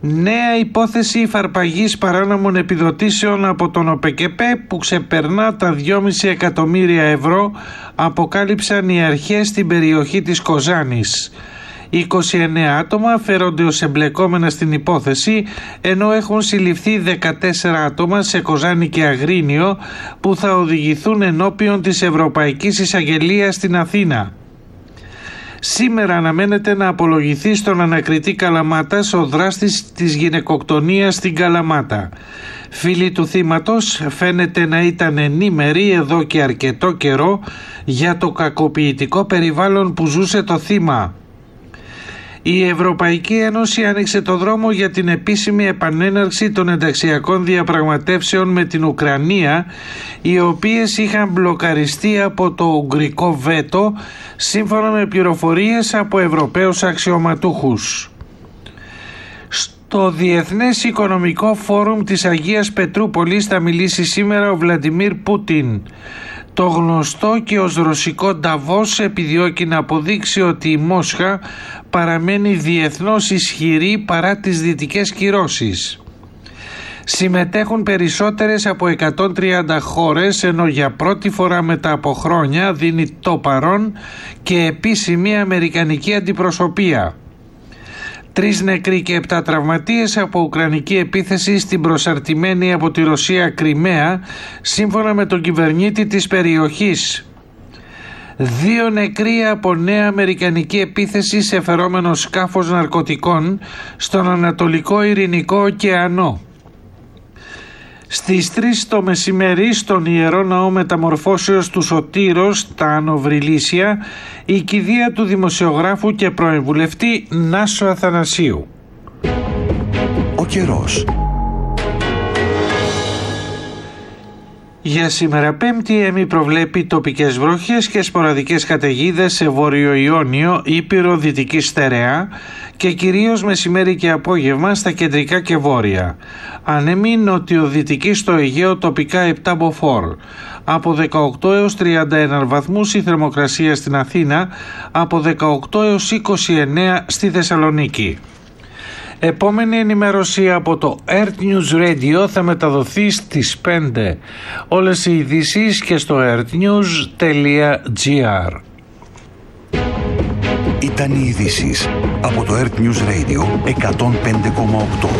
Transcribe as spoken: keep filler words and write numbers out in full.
Νέα υπόθεση υφαρπαγής παράνομων επιδοτήσεων από τον ΟΠΕΚΕΠΕ που ξεπερνά τα δυόμισι εκατομμύρια ευρώ, αποκάλυψαν οι αρχές στην περιοχή της Κοζάνης. είκοσι εννέα άτομα φέρονται ως εμπλεκόμενα στην υπόθεση, ενώ έχουν συλληφθεί δεκατέσσερα άτομα σε Κοζάνη και Αγρίνιο που θα οδηγηθούν ενώπιον της Ευρωπαϊκής Εισαγγελίας στην Αθήνα. Σήμερα αναμένεται να απολογηθεί στον ανακριτή Καλαμάτας ο δράστης της γυναικοκτονίας στην Καλαμάτα. Φίλοι του θύματος φαίνεται να ήταν ενήμεροι εδώ και αρκετό καιρό για το κακοποιητικό περιβάλλον που ζούσε το θύμα. Η Ευρωπαϊκή Ένωση άνοιξε το δρόμο για την επίσημη επανέναρξη των ενταξιακών διαπραγματεύσεων με την Ουκρανία, οι οποίες είχαν μπλοκαριστεί από το ουγγρικό βέτο, σύμφωνα με πληροφορίες από Ευρωπαίους αξιωματούχους. Στο Διεθνές Οικονομικό Φόρουμ της Αγίας Πετρούπολης θα μιλήσει σήμερα ο Βλαντιμίρ Πούτιν. Το γνωστό και ως ρωσικό Νταβός επιδιώκει να αποδείξει ότι η Μόσχα παραμένει διεθνώς ισχυρή παρά τις δυτικές κυρώσεις. Συμμετέχουν περισσότερες από εκατόν τριάντα χώρες, ενώ για πρώτη φορά μετά από χρόνια δίνει το παρόν και επίσημη αμερικανική αντιπροσωπεία. Τρεις νεκροί και επτά τραυματίες από ουκρανική επίθεση στην προσαρτημένη από τη Ρωσία Κριμαία, σύμφωνα με τον κυβερνήτη της περιοχής. Δύο νεκροί από νέα αμερικανική επίθεση σε φερόμενο σκάφος ναρκωτικών στον Ανατολικό Ειρηνικό ωκεανό. Στις τρεις το μεσημέρι στον Ιερό Ναό Μεταμορφώσεως του Σωτήρος, τα Άνω Βρυλίσια, η κηδεία του δημοσιογράφου και πρώην βουλευτή Νάσο Αθανασίου. Ο καιρός. Για σήμερα Πέμπτη ΕΜΗ προβλέπει τοπικές βροχές και σποραδικές καταιγίδες σε Βόρειο Ιόνιο, Ήπειρο, Δυτική Στερεά και κυρίως μεσημέρι και απόγευμα στα κεντρικά και βόρεια. Ανέμη νοτιοδυτική στο Αιγαίο, τοπικά επτά μποφόρ. Από δεκαοκτώ έως τριάντα ένα βαθμούς η θερμοκρασία στην Αθήνα, από δεκαοκτώ έως είκοσι εννέα στη Θεσσαλονίκη. Επόμενη ενημέρωση από το Earth News Radio θα μεταδοθεί στις πέντε. Όλες οι ειδήσεις και στο earthnews τελεία gr. Ήταν οι ειδήσεις από το Earth News Radio εκατόν πέντε κόμμα οκτώ.